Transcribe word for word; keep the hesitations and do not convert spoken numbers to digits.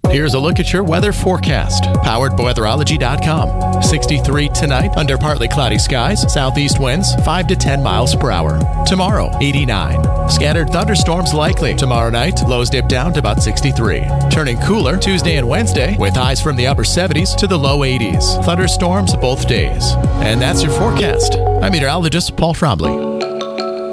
Here's a look at your weather forecast, powered by weatherology dot com. sixty-three tonight under partly cloudy skies, southeast winds five to ten miles per hour. Tomorrow, eighty-nine. Scattered thunderstorms likely. Tomorrow night, lows dip down to about sixty-three. Turning cooler Tuesday and Wednesday with highs from the upper seventies to the low eighties. Thunderstorms both days. And that's your forecast. I'm meteorologist Paul Trombley.